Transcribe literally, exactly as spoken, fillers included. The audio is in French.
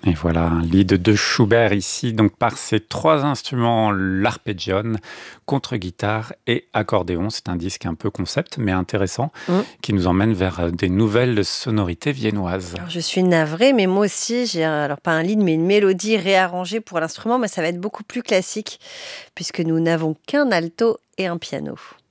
Et voilà un lied de Schubert ici, donc par ces trois instruments, l'arpeggione, contre-guitare et accordéon. C'est un disque un peu concept, mais intéressant, Mmh. qui nous emmène vers des nouvelles sonorités viennoises. Alors je suis navrée, mais moi aussi j'ai un alors pas un lead, mais une mélodie réarrangée pour l'instrument, mais ça va être beaucoup plus classique, puisque nous n'avons qu'un alto et un piano.